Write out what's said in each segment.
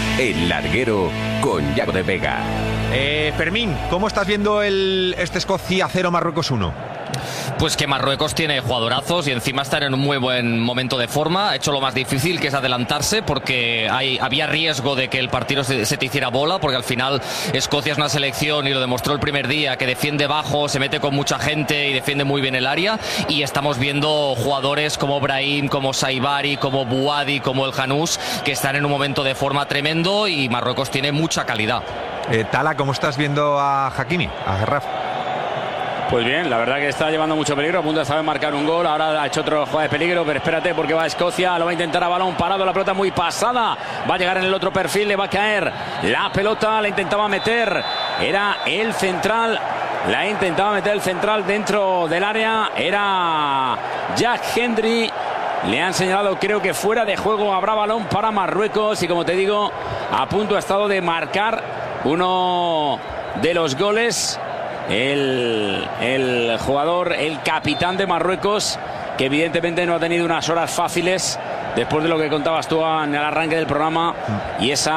El Larguero con Yago de Vega. Fermín, ¿cómo estás viendo este Escocia 0 Marruecos 1? Pues que Marruecos tiene jugadorazos y encima está en un muy buen momento de forma. Ha hecho lo más difícil, que es adelantarse, porque había riesgo de que el partido se te hiciera bola, porque al final Escocia es una selección, y lo demostró el primer día, que defiende bajo, se mete con mucha gente y defiende muy bien el área. Y estamos viendo jugadores como Brahim, como Saibari, como Bouadi, como el Hanous, que están en un momento de forma tremendo, y Marruecos tiene mucha calidad. Tala, ¿cómo estás viendo a Hakimi, a Raf? Pues bien, la verdad que está llevando mucho peligro, a punto de saber marcar un gol, ahora ha hecho otro jugada de peligro, pero espérate porque va a Escocia, lo va a intentar a balón parado, la pelota muy pasada, va a llegar en el otro perfil, le va a caer la pelota, la intentaba meter, era el central, la intentaba meter el central dentro del área, era Jack Hendry, le han señalado creo que fuera de juego, habrá balón para Marruecos y como te digo, a punto ha estado de marcar uno de los goles. El jugador, el capitán de Marruecos, que evidentemente no ha tenido unas horas fáciles después de lo que contabas tú en el arranque del programa y ese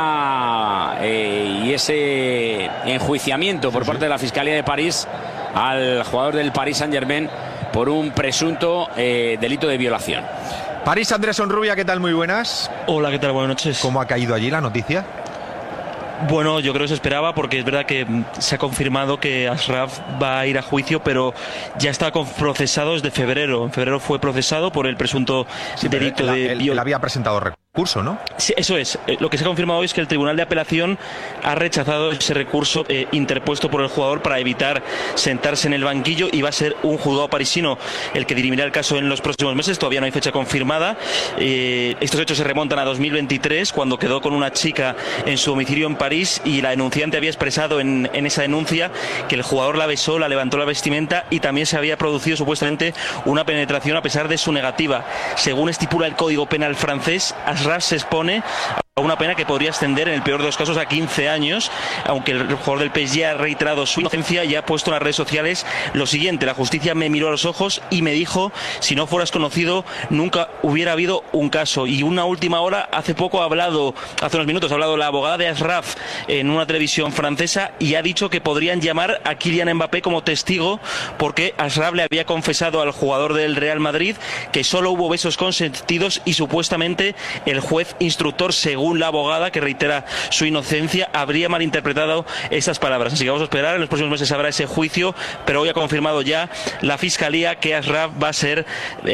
enjuiciamiento por parte de la Fiscalía de París al jugador del Paris Saint-Germain por un presunto delito de violación. París, Andrés Onrubia, ¿qué tal? Muy buenas. Hola, ¿qué tal? Buenas noches. ¿Cómo ha caído allí la noticia? Bueno, yo creo que se esperaba, porque es verdad que se ha confirmado que Ashraf va a ir a juicio, pero ya está procesado desde febrero. En febrero fue procesado por el presunto delito de violación. Él había presentado recurso, ¿no? Sí, eso es. Lo que se ha confirmado hoy es que el Tribunal de Apelación ha rechazado ese recurso interpuesto por el jugador para evitar sentarse en el banquillo, y va a ser un juzgado parisino el que dirimirá el caso en los próximos meses. Todavía no hay fecha confirmada. Estos hechos se remontan a 2023, cuando quedó con una chica en su domicilio en París, y la denunciante había expresado en esa denuncia que el jugador la besó, la levantó la vestimenta, y también se había producido supuestamente una penetración a pesar de su negativa. Según estipula el Código Penal francés, Ashraf se expone a una pena que podría ascender en el peor de los casos a 15 años, aunque el jugador del PSG ha reiterado su inocencia y ha puesto en las redes sociales lo siguiente: la justicia me miró a los ojos y me dijo, si no fueras conocido nunca hubiera habido un caso. Y una última hora, hace unos minutos ha hablado la abogada de Ashraf en una televisión francesa, y ha dicho que podrían llamar a Kylian Mbappé como testigo, porque Ashraf le había confesado al jugador del Real Madrid que solo hubo besos consentidos, y supuestamente el juez instructor, según la abogada, que reitera su inocencia, habría malinterpretado esas palabras. Así que vamos a esperar, en los próximos meses habrá ese juicio, pero hoy ha confirmado ya la Fiscalía que Ashraf va a ser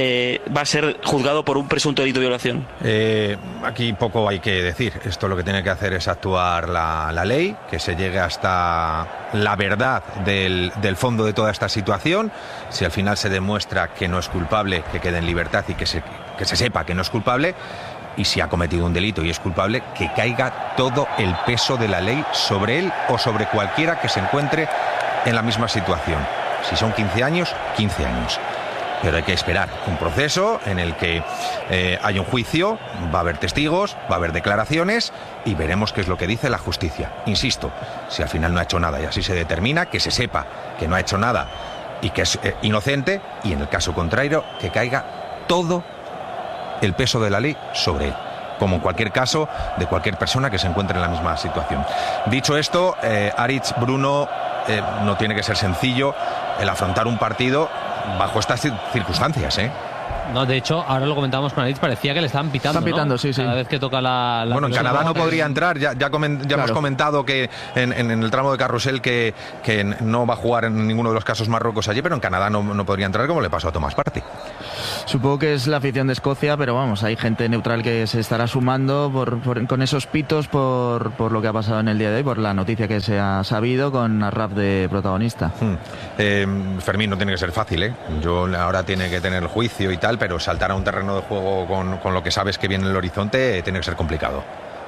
juzgado por un presunto delito de violación. Aquí poco hay que decir. Esto lo que tiene que hacer es actuar la ley, que se llegue hasta la verdad del fondo de toda esta situación. Si al final se demuestra que no es culpable, que quede en libertad y que se sepa que no es culpable. Y si ha cometido un delito y es culpable, que caiga todo el peso de la ley sobre él o sobre cualquiera que se encuentre en la misma situación. Si son 15 años, 15 años. Pero hay que esperar un proceso en el que hay un juicio, va a haber testigos, va a haber declaraciones, y veremos qué es lo que dice la justicia. Insisto, si al final no ha hecho nada y así se determina, que se sepa que no ha hecho nada y que es inocente, y en el caso contrario, que caiga todo el peso de la ley sobre él, como en cualquier caso de cualquier persona que se encuentre en la misma situación. Dicho esto, Aritz, Bruno, no tiene que ser sencillo el afrontar un partido bajo estas circunstancias, ¿eh? No, de hecho, ahora lo comentábamos con Aritz, parecía que le estaban pitando. Están pitando, ¿no? sí. Cada vez que toca la bueno, en Canadá no podría entrar. Ya claro. Hemos comentado que en el tramo de carrusel que no va a jugar en ninguno de los casos Marruecos allí, pero en Canadá no podría entrar, como le pasó a Thomas Partey. Supongo que es la afición de Escocia, pero vamos, hay gente neutral que se estará sumando con esos pitos por lo que ha pasado en el día de hoy, por la noticia que se ha sabido, con Ashraf de protagonista. Fermín, no tiene que ser fácil, ¿eh? Ahora tiene que tener el juicio y tal, pero saltar a un terreno de juego con lo que sabes que viene en el horizonte tiene que ser complicado.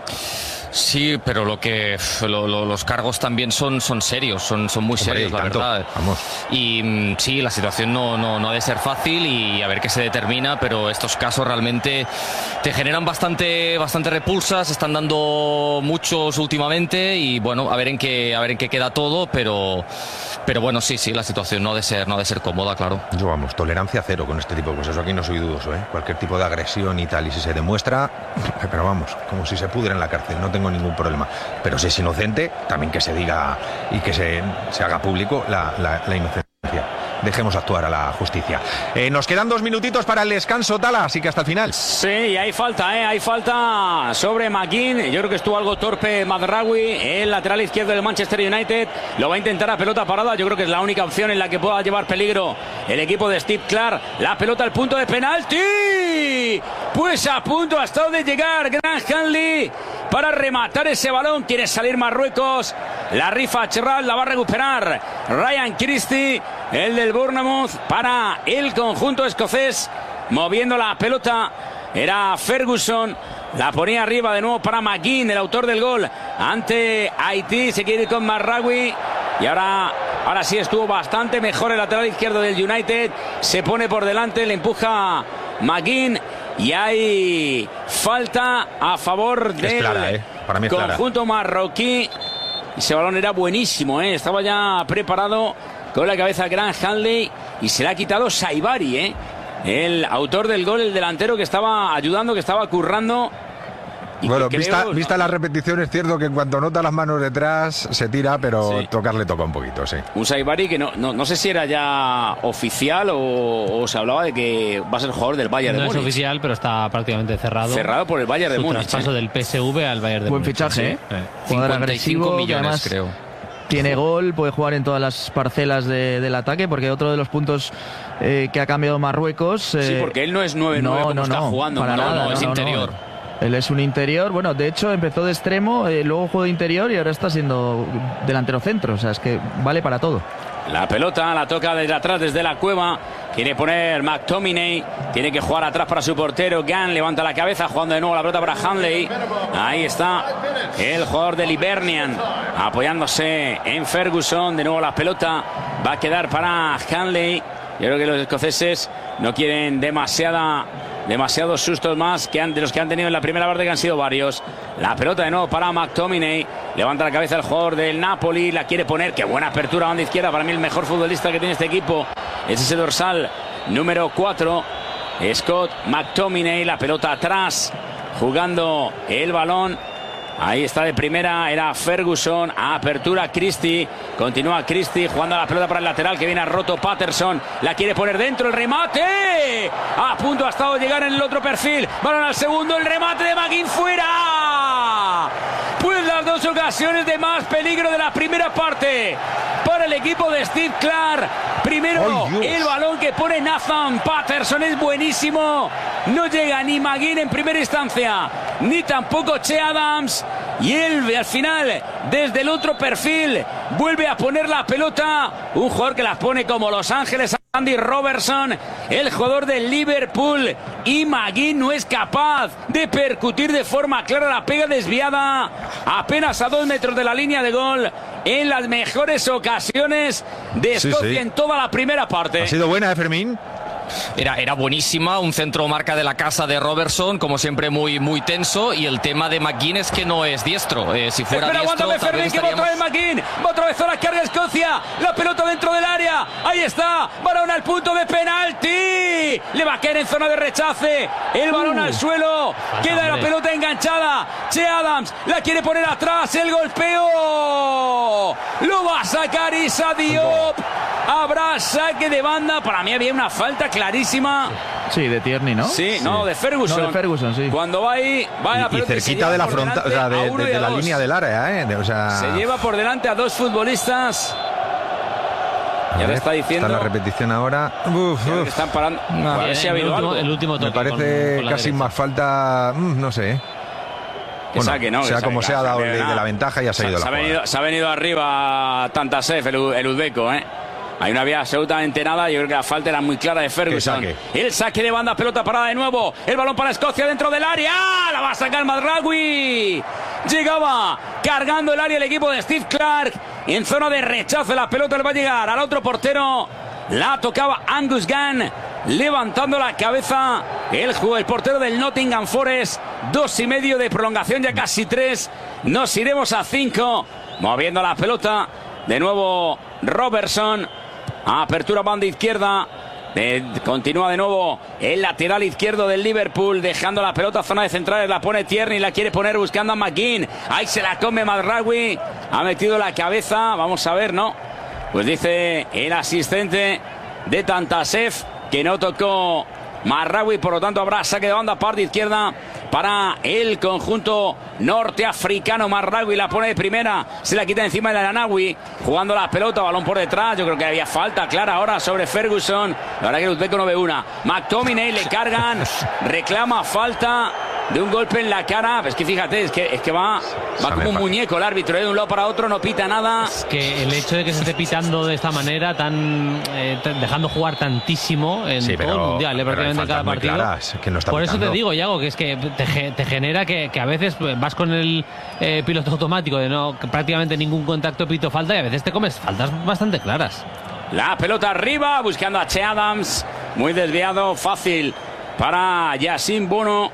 Sí, pero los cargos también son serios, son muy serios, la verdad. Vamos. Y sí, la situación no ha de ser fácil, y a ver qué se determina, pero estos casos realmente te generan bastante repulsas, están dando muchos últimamente, y bueno, a ver en qué queda todo, pero bueno, sí, la situación no ha de ser cómoda, claro. Yo, vamos, tolerancia cero con este tipo de cosas. Eso aquí no soy dudoso, ¿eh? Cualquier tipo de agresión y tal, y si se demuestra, pero vamos, como si se pudre en la cárcel, no tengo tengo ningún problema. Pero si es inocente, también que se diga y que se haga público la inocencia. Dejemos actuar a la justicia. Nos quedan 2 minutitos para el descanso, Tala, así que hasta el final. Sí, hay falta sobre McGinn. Yo creo que estuvo algo torpe Mazraoui, el lateral izquierdo del Manchester United. Lo va a intentar a pelota parada. Yo creo que es la única opción en la que pueda llevar peligro el equipo de Steve Clarke. La pelota al punto de penalti. Pues a punto ha estado de llegar Grant Hanley para rematar ese balón. Quiere salir Marruecos. La rifa Cherral, la va a recuperar Ryan Christie, el del Bournemouth, para el conjunto escocés. Moviendo la pelota era Ferguson. La ponía arriba de nuevo para McGinn, el autor del gol ante Haití. Se quiere ir con Mazraoui. Y ahora sí estuvo bastante mejor el lateral izquierdo del United. Se pone por delante, le empuja McGinn. Y hay falta a favor del Para mí es conjunto marroquí. Ese balón era buenísimo, estaba ya preparado con la cabeza Grant Hanley y se le ha quitado Saibari, el autor del gol, el delantero que estaba ayudando, que estaba currando. Bueno, vista la repetición, es cierto que en cuanto nota las manos detrás se tira, pero tocarle toca un poquito, sí. Un Saibari que no sé si era ya oficial o se hablaba de que va a ser jugador del Bayern de Múnich. No es oficial, pero está prácticamente cerrado. Cerrado por el Bayern de Múnich. Traspaso del PSV al Bayern de Múnich. Buen fichaje, 55 millones, creo. Tiene gol, puede jugar en todas las parcelas del ataque, porque otro de los puntos que ha cambiado Marruecos... sí, porque él no es 9-9 como está jugando. Para nada, es interior. Él es un interior, bueno, de hecho empezó de extremo, luego jugó de interior y ahora está siendo delantero centro, o sea, es que vale para todo. La pelota la toca desde atrás, desde la cueva. Quiere poner McTominay. Tiene que jugar atrás para su portero. Gann levanta la cabeza, jugando de nuevo la pelota para Hanley. Ahí está el jugador del Hibernian, apoyándose en Ferguson. De nuevo la pelota va a quedar para Hanley. Yo creo que los escoceses no quieren demasiados sustos más de los que han tenido en la primera parte, que han sido varios. La pelota de nuevo para McTominay. Levanta la cabeza el jugador del Napoli. La quiere poner. Qué buena apertura, banda izquierda. Para mí el mejor futbolista que tiene este equipo es ese dorsal número 4, Scott McTominay. La pelota atrás, jugando el balón. Ahí está de primera, era Ferguson. Apertura Christie. Continúa Christie jugando a la pelota para el lateral, que viene a roto Patterson. La quiere poner dentro, el remate. A punto ha estado de llegar en el otro perfil. Balón al segundo, el remate de McGinn fuera. Pues las dos ocasiones de más peligro de la primera parte para el equipo de Steve Clarke. Primero, el balón que pone Nathan Patterson es buenísimo. No llega ni McGinn en primera instancia, ni tampoco Che Adams. Y él al final, desde el otro perfil, vuelve a poner la pelota. Un jugador que las pone como Los Ángeles, Andy Robertson, el jugador del Liverpool. Y McGinn no es capaz de percutir de forma clara. La pega desviada apenas a 2 metros de la línea de gol, en las mejores ocasiones de Escocia en toda la primera parte. Ha sido buena, Fermín. Era buenísima, un centro marca de la casa de Robertson, como siempre muy tenso, y el tema de McGinn es que no es diestro. Si fuera diestro, tal vez estaríamos... que va otra vez McGinn, va otra vez a la carga Escocia, la pelota dentro del área, ahí está, balón al punto de penalti, le va a caer en zona de rechace, el balón al suelo, queda la pelota enganchada, Che Adams la quiere poner atrás, el golpeo, lo va a sacar Issa Diop. Habrá saque de banda. Para mí había una falta clarísima. Sí, de Tierney, ¿no? Sí, no, de Ferguson. No, de Ferguson, sí. Cuando va ahí, va a la pelota y cerquita de la frontal, o sea, de la línea del área, o sea... Se lleva por delante a 2 futbolistas. Ya le está diciendo. Está la repetición ahora. Están parando. A ver si ha habido algo. El último toque. Me parece con casi más falta. No sé. Que saque, ¿no? Sea como sea, ha dado de la ventaja y ha seguido se ha venido arriba Tantasef, el uzbeco, Ahí no había absolutamente nada. Yo creo que la falta era muy clara de Ferguson. El saque de banda, pelota parada de nuevo. El balón para Escocia dentro del área. La va a sacar Mazraoui. Llegaba cargando el área el equipo de Steve Clarke. En zona de rechazo la pelota le va a llegar al otro portero. La tocaba Angus Gunn. Levantando la cabeza el portero del Nottingham Forest. 2,5 de prolongación, ya casi 3. Nos iremos a 5. Moviendo la pelota. De nuevo Robertson. Apertura banda izquierda. Continúa de nuevo el lateral izquierdo del Liverpool, dejando la pelota a zona de centrales, la pone Tierney, la quiere poner buscando a McGinn, ahí se la come Mazraoui, ha metido la cabeza, vamos a ver, ¿no? Pues dice el asistente de Tantasev que no tocó Mazraoui, por lo tanto habrá saque de banda parte izquierda para el conjunto norteafricano. Mazraoui la pone de primera, se la quita encima de la Nanawi, jugando la pelota, balón por detrás, yo creo que había falta clara ahora sobre Ferguson, la verdad que el uzbeko no ve una. McTominay le cargan, reclama falta de un golpe en la cara, es que fíjate, es que va como un muñeco el árbitro, de un lado para otro, no pita nada. Es que el hecho de que se esté pitando de esta manera, dejando jugar tantísimo en todo el mundial, prácticamente en cada partido. Claras, que no está por pitando. eso te digo, Yago, que es que te genera que a veces vas con el piloto automático de no prácticamente ningún contacto pito falta, y a veces te comes faltas bastante claras. La pelota arriba, buscando a Che Adams, muy desviado, fácil para Yassine Bono,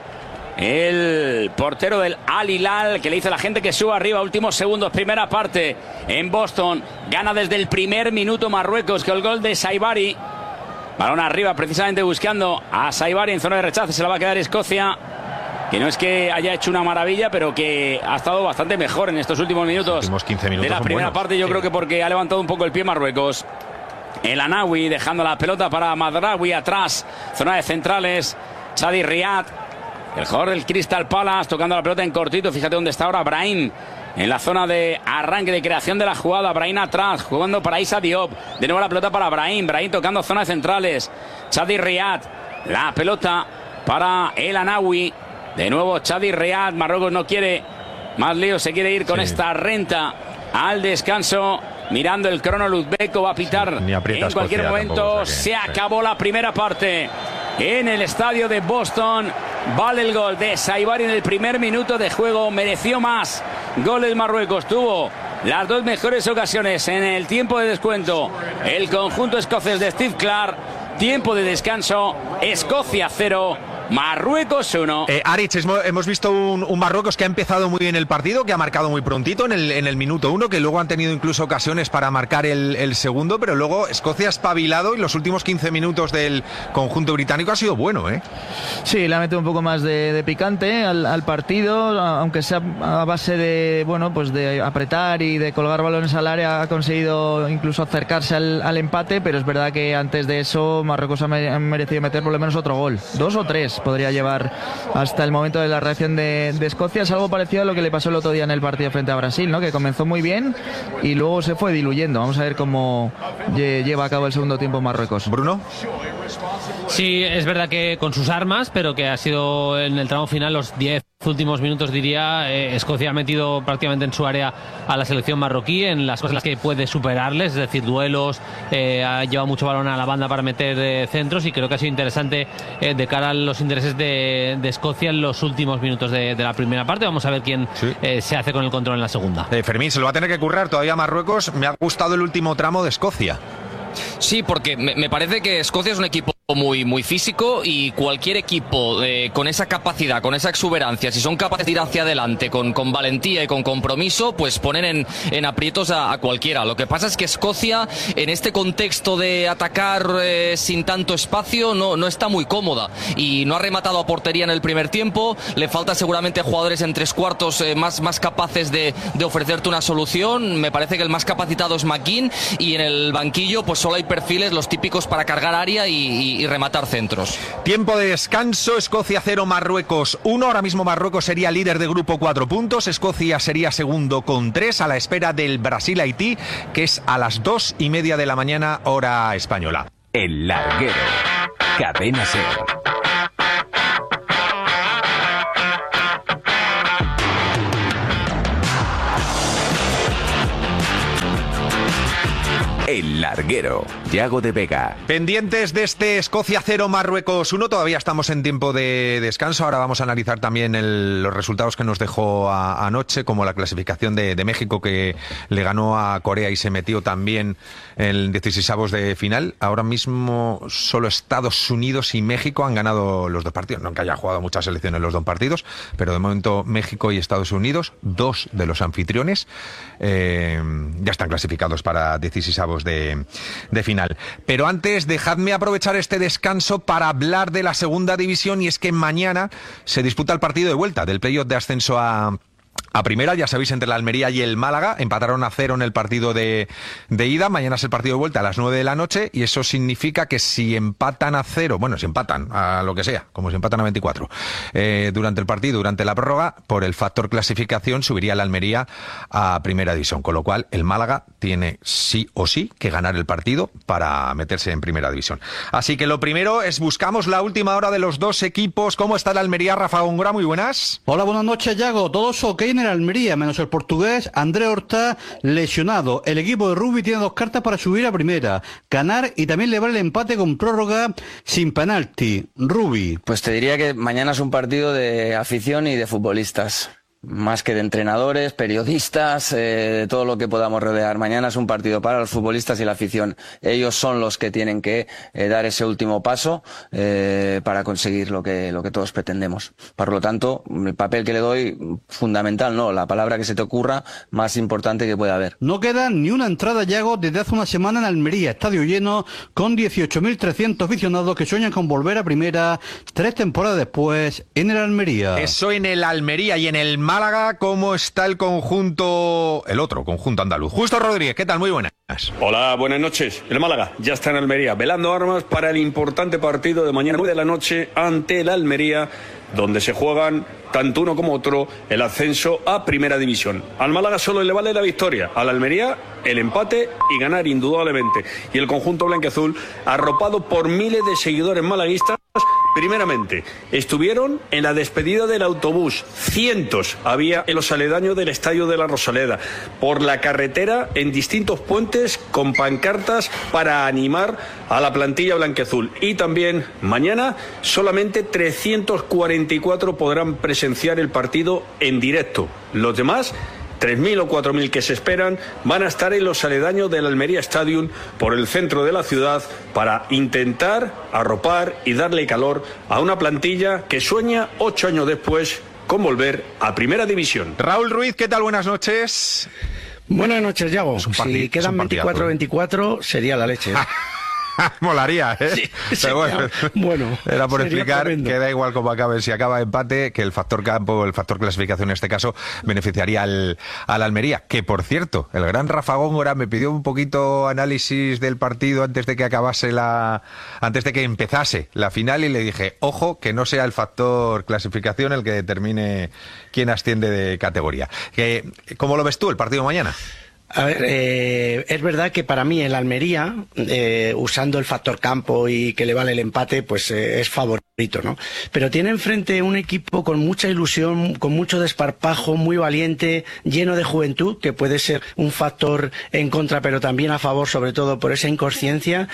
el portero del Al Hilal, que le dice a la gente que suba arriba. Últimos segundos, primera parte en Boston. Gana desde el primer minuto Marruecos con el gol de Saibari. Balón arriba, precisamente buscando a Saibari en zona de rechazo. Se la va a quedar Escocia, que no es que haya hecho una maravilla, pero que ha estado bastante mejor en estos últimos minutos, los últimos 15 minutos de la primera parte. Yo creo que porque ha levantado un poco el pie Marruecos. El Anawi dejando la pelota para Mazraoui atrás, zona de centrales. Chadi Riad, el jugador del Crystal Palace, tocando la pelota en cortito. Fíjate dónde está ahora Brahim, en la zona de arranque, de creación de la jugada. Brahim atrás, jugando para Issa Diop. De nuevo la pelota para Brahim tocando zonas centrales. Chadi Riad, la pelota para el Anawi. De nuevo Chadi Riad. Marruecos no quiere más lío, se quiere ir con esta renta al descanso. Mirando el crono, uzbeko va a pitar en cualquier momento. Tampoco, se acabó la primera parte en el estadio de Boston. Vale el gol de Saibari en el primer minuto de juego. Mereció más gol el Marruecos. Tuvo las dos mejores ocasiones en el tiempo de descuento el conjunto escocés de Steve Clarke. Tiempo de descanso, Escocia 0, Marruecos 1. Aritz, hemos visto un Marruecos que ha empezado muy bien el partido, que ha marcado muy prontito en el minuto 1, que luego han tenido incluso ocasiones para marcar el segundo, pero luego Escocia ha espabilado y los últimos 15 minutos del conjunto británico ha sido bueno, ¿eh? Sí, le ha metido un poco más de picante al partido, aunque sea a base de, bueno, pues de apretar y de colgar balones al área, ha conseguido incluso acercarse al empate, pero es verdad que antes de eso Marruecos ha merecido meter por lo menos otro gol, 2 o 3 podría llevar hasta el momento de la reacción de Escocia. Es algo parecido a lo que le pasó el otro día en el partido frente a Brasil, ¿no? Que comenzó muy bien y luego se fue diluyendo. Vamos a ver cómo lleva a cabo el segundo tiempo Marruecos. Bruno. Sí, es verdad que con sus armas, pero que ha sido en el tramo final, los 10 últimos minutos diría, Escocia ha metido prácticamente en su área a la selección marroquí en las cosas en las que puede superarles, es decir, duelos, ha llevado mucho balón a la banda para meter centros, y creo que ha sido interesante de cara a los intereses de Escocia en los últimos minutos de la primera parte. Vamos a ver quién se hace con el control en la segunda. Fermín, se lo va a tener que currar todavía Marruecos. Me ha gustado el último tramo de Escocia. Sí, porque me parece que Escocia es un equipo muy físico, y cualquier equipo con esa capacidad, con esa exuberancia, si son capaces de ir hacia adelante con valentía y con compromiso, pues ponen en aprietos a cualquiera. Lo que pasa es que Escocia, en este contexto de atacar sin tanto espacio, no está muy cómoda, y no ha rematado a portería en el primer tiempo. Le falta seguramente jugadores en tres cuartos más capaces de ofrecerte una solución. Me parece que el más capacitado es McGinn, y en el banquillo pues solo hay perfiles, los típicos para cargar área y rematar centros. Tiempo de descanso, Escocia 0, Marruecos 1. Ahora mismo Marruecos sería líder de grupo 4 puntos, Escocia sería segundo con 3, a la espera del Brasil-Haití, que es a las 2:30 de la mañana, hora española. El Larguero, Cadena SER. El Larguero, Yago de Vega. Pendientes de este Escocia 0, Marruecos 1, todavía estamos en tiempo de descanso. Ahora vamos a analizar también los resultados que nos dejó anoche, como la clasificación de México, que le ganó a Corea y se metió también en 16avos de final. Ahora mismo solo Estados Unidos y México han ganado los dos partidos, no que haya jugado muchas selecciones los dos partidos, pero de momento México y Estados Unidos, dos de los anfitriones, ya están clasificados para 16avos de final. Pero antes, dejadme aprovechar este descanso para hablar de la segunda división, y es que mañana se disputa el partido de vuelta del playoff de ascenso a primera, ya sabéis, entre la Almería y el Málaga. Empataron a 0 en el partido de ida. Mañana es el partido de vuelta a las 9 de la noche, y eso significa que si empatan a 0, bueno, si empatan a lo que sea, como si empatan a 24 durante el partido, durante la prórroga, por el factor clasificación subiría la Almería a primera división, con lo cual el Málaga tiene sí o sí que ganar el partido para meterse en primera división. Así que lo primero es buscamos la última hora de los dos equipos. ¿Cómo está la Almería? Rafa Góngora, muy buenas. Hola, buenas noches, Yago. Todos ok en el Almería, menos el portugués André Horta, lesionado. El equipo de rugby tiene 2 cartas para subir a primera, ganar y también le vale el empate con prórroga sin penalti. Rugby. Pues te diría que mañana es un partido de afición y de futbolistas, más que de entrenadores, periodistas, de todo lo que podamos rodear. Mañana es un partido para los futbolistas y la afición. Ellos son los que tienen que dar ese último paso para conseguir lo que todos pretendemos. Por lo tanto, el papel que le doy, fundamental, no, la palabra que se te ocurra, más importante que pueda haber. No queda ni una entrada, Yago, desde hace una semana en Almería. Estadio lleno con 18.300 aficionados que sueñan con volver a primera 3 temporadas después en el Almería. Eso en el Almería. Y en el Málaga, ¿cómo está el conjunto, el otro conjunto andaluz? Justo Rodríguez, ¿qué tal? Muy buenas. Hola, buenas noches. El Málaga ya está en Almería, velando armas para el importante partido de mañana 9 de la noche ante el Almería, donde se juegan tanto uno como otro el ascenso a primera división. Al Málaga solo le vale la victoria, al Almería el empate y ganar indudablemente. Y el conjunto blanquiazul, arropado por miles de seguidores malaguistas, primeramente estuvieron en la despedida del autobús. Cientos había en los aledaños del Estadio de la Rosaleda, por la carretera, en distintos puentes, con pancartas para animar a la plantilla blanquiazul. Y también mañana solamente 344 podrán presenciar el partido en directo. Los demás, 3.000 o 4.000 que se esperan, van a estar en los aledaños del Almería Stadium por el centro de la ciudad para intentar arropar y darle calor a una plantilla que sueña 8 años después con volver a primera división. Raúl Ruiz, ¿qué tal? Buenas noches. Buenas noches, Yago. Si quedan 24-24 sería la leche. Molaría, ¿eh? Sí, pero bueno, era por explicar tremendo. Que da igual cómo acabe, si acaba empate, que el factor campo, el factor clasificación en este caso, beneficiaría al Almería. Que por cierto, el gran Rafa Góngora me pidió un poquito análisis del partido antes de que empezase la final, y le dije, ojo, que no sea el factor clasificación el que determine quién asciende de categoría. ¿Cómo lo ves tú el partido mañana? A ver, es verdad que para mí el Almería, usando el factor campo y que le vale el empate, pues es favorito, ¿no? Pero tiene enfrente un equipo con mucha ilusión, con mucho desparpajo, muy valiente, lleno de juventud, que puede ser un factor en contra, pero también a favor, sobre todo por esa inconsciencia,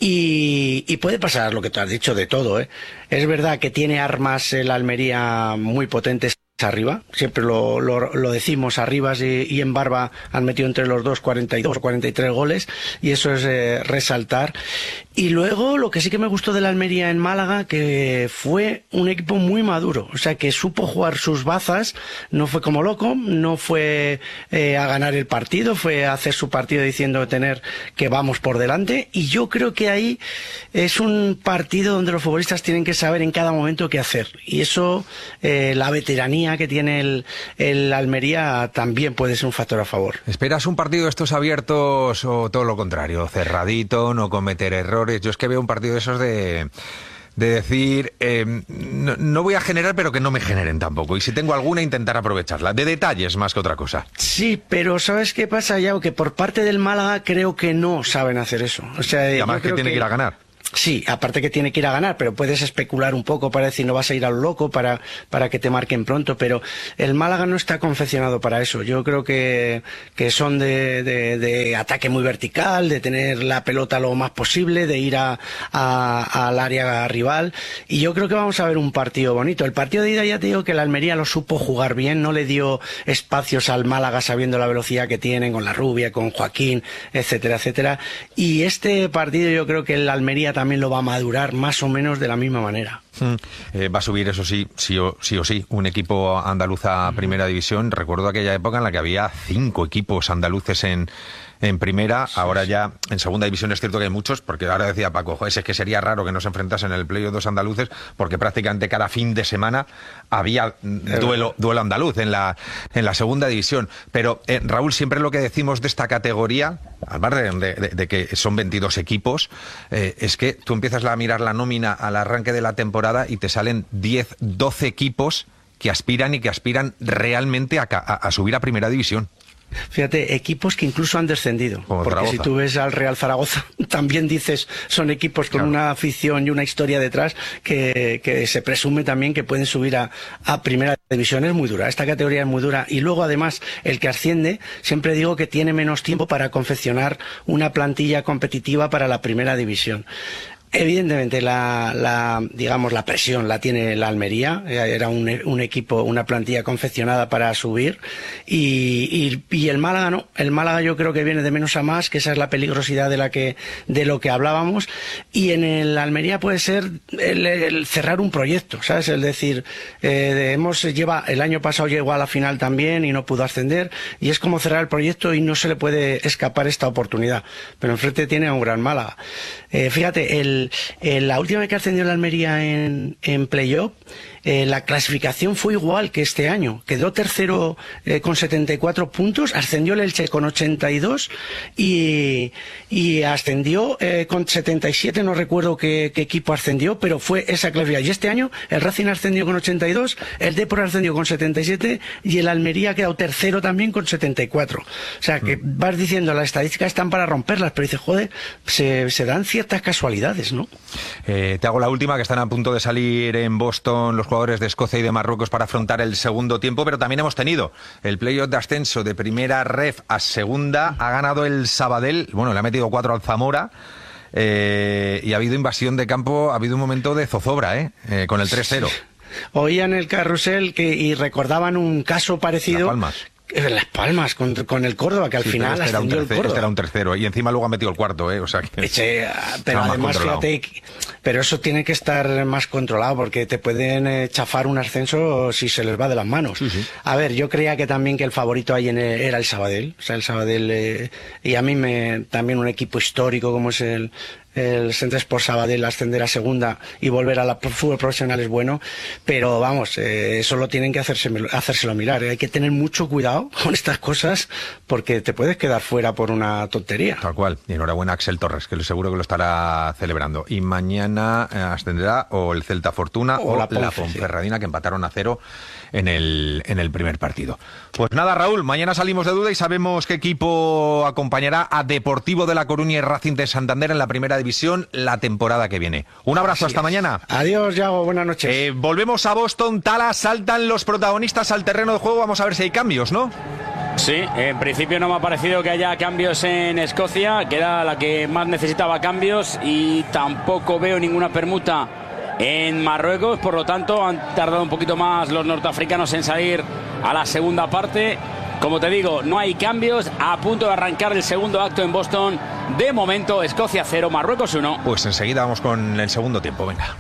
y puede pasar lo que tú has dicho de todo, ¿eh? Es verdad que tiene armas el Almería muy potentes arriba, siempre lo decimos, Arribas y en Barba han metido entre los dos 42 o 43 goles, y eso es resaltar. Y luego lo que sí que me gustó de la Almería en Málaga, que fue un equipo muy maduro, o sea, que supo jugar sus bazas, no fue como loco, no fue a ganar el partido, fue a hacer su partido diciendo que vamos por delante, y yo creo que ahí es un partido donde los futbolistas tienen que saber en cada momento qué hacer, y eso, la veteranía que tiene el Almería también puede ser un factor a favor. ¿Esperas un partido de estos abiertos o todo lo contrario? Cerradito, no cometer errores. Yo es que veo un partido de esos de decir, no voy a generar, pero que no me generen tampoco. Y si tengo alguna, intentar aprovecharla. De detalles más que otra cosa. Sí, pero ¿sabes qué pasa, Yao? Que por parte del Málaga creo que no saben hacer eso. O sea, y además que tiene que ir a ganar. Sí, aparte que tiene que ir a ganar, pero puedes especular un poco para decir no vas a ir a lo loco para que te marquen pronto, pero el Málaga no está confeccionado para eso. Yo creo que son de ataque muy vertical, de tener la pelota lo más posible, de ir al área rival, y yo creo que vamos a ver un partido bonito. El partido de ida ya te digo que el Almería lo supo jugar bien, no le dio espacios al Málaga sabiendo la velocidad que tienen con la Rubia, con Joaquín, etcétera, etcétera, y este partido yo creo que el Almería también lo va a madurar más o menos de la misma manera. Va a subir, eso sí, sí o sí, un equipo andaluz a primera división. Recuerdo aquella época en la que había 5 equipos andaluces en primera. Ahora ya en segunda división es cierto que hay muchos, porque ahora decía Paco, es que sería raro que no se enfrentasen en el playoff 2 andaluces, porque prácticamente cada fin de semana había duelo andaluz en la segunda división. Pero Raúl, siempre lo que decimos de esta categoría, al margen de que son 22 equipos, es que tú empiezas a mirar la nómina al arranque de la temporada y te salen 10, 12 equipos que aspiran realmente a subir a primera división. Fíjate, equipos que incluso han descendido. Como porque Zaragoza. Si tú ves al Real Zaragoza, también dices, son equipos con una afición y una historia detrás que se presume también que pueden subir a primera división. Es muy dura, esta categoría es muy dura. Y luego, además, el que asciende, siempre digo que tiene menos tiempo para confeccionar una plantilla competitiva para la primera división. Evidentemente digamos la presión la tiene la Almería, era un equipo, una plantilla confeccionada para subir y el Málaga no, el Málaga yo creo que viene de menos a más, que esa es la peligrosidad de lo que hablábamos, y en el Almería puede ser el cerrar un proyecto, ¿sabes? Es decir, el año pasado llegó a la final también y no pudo ascender, y es como cerrar el proyecto y no se le puede escapar esta oportunidad, pero enfrente tiene a un gran Málaga. Fíjate, la última vez que ascendió la Almería en playoff, la clasificación fue igual que este año. Quedó tercero con 74 puntos, ascendió el Elche con 82 y ascendió con 77, no recuerdo qué equipo ascendió, pero fue esa clasificación. Y este año el Racing ascendió con 82, el Depor ascendió con 77 y el Almería ha quedado tercero también con 74. O sea, que vas diciendo, las estadísticas están para romperlas, pero dices, joder, se dan ciertas casualidades, ¿no? Te hago la última, que están a punto de salir en Boston los jugadores de Escocia y de Marruecos para afrontar el segundo tiempo, pero también hemos tenido el playoff de ascenso de primera ref a segunda. Ha ganado el Sabadell, bueno, le ha metido 4 al Zamora, y ha habido invasión de campo, ha habido un momento de zozobra, con el 3-0. Sí. Oían el carrusel y recordaban un caso parecido. Las Palmas. En Las Palmas, con el Córdoba, que al final ascendió el Córdoba. Este era un tercero, y encima luego ha metido el cuarto, o sea que... Pero además, fíjate, pero eso tiene que estar más controlado, porque te pueden chafar un ascenso si se les va de las manos. Sí. A ver, yo creía que también que el favorito ahí era el Sabadell, o sea, el Sabadell, y a mí también un equipo histórico como es el Centre Sport Sabadell, ascender a segunda y volver a la fútbol profesional es bueno, pero vamos, eso lo tienen que hacérselo mirar. Hay que tener mucho cuidado con estas cosas, porque te puedes quedar fuera por una tontería. Tal cual. Y enhorabuena a Axel Torres, que seguro que lo estará celebrando. Y mañana ascenderá o el Celta Fortuna o la Ponferradina, sí, que empataron a 0 en el primer partido. Pues nada, Raúl, mañana salimos de duda y sabemos qué equipo acompañará a Deportivo de La Coruña y Racing de Santander en la primera división la temporada que viene. Un abrazo, hasta mañana. Adiós, Yago, buenas noches. Volvemos a Boston, Tala, saltan los protagonistas al terreno de juego, vamos a ver si hay cambios, ¿no? Sí, en principio no me ha parecido que haya cambios en Escocia, que era la que más necesitaba cambios, y tampoco veo ninguna permuta en Marruecos, por lo tanto han tardado un poquito más los norteafricanos en salir a la segunda parte. Como te digo, no hay cambios, a punto de arrancar el segundo acto en Boston. De momento, Escocia 0, Marruecos 1. Pues enseguida vamos con el segundo tiempo, venga.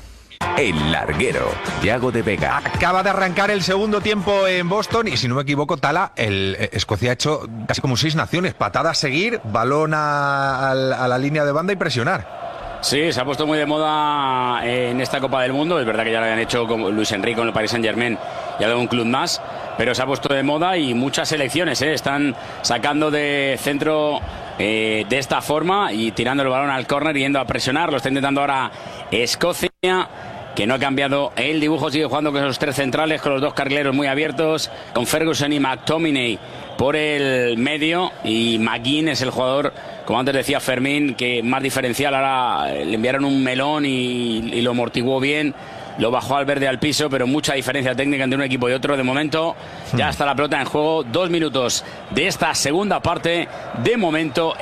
El Larguero, Thiago de Vega. Acaba de arrancar el segundo tiempo en Boston y, si no me equivoco, Tala, Escocia ha hecho casi como 6 naciones, patada a seguir, balón a la línea de banda y presionar. Sí, se ha puesto muy de moda en esta Copa del Mundo. Es verdad que ya lo habían hecho con Luis Enrique con el Paris Saint-Germain y ha dado un club más, pero se ha puesto de moda y muchas selecciones están sacando de centro de esta forma y tirando el balón al córner y yendo a presionar. Lo está intentando ahora Escocia, que no ha cambiado el dibujo, sigue jugando con esos 3 centrales, con los 2 carrileros muy abiertos, con Ferguson y McTominay por el medio, y McGinn es el jugador, como antes decía Fermín, que más diferencial. Ahora le enviaron un melón y lo amortiguó bien, lo bajó al verde al piso, pero mucha diferencia técnica entre un equipo y otro. De momento ya está la pelota en juego, 2 minutos de esta segunda parte. De momento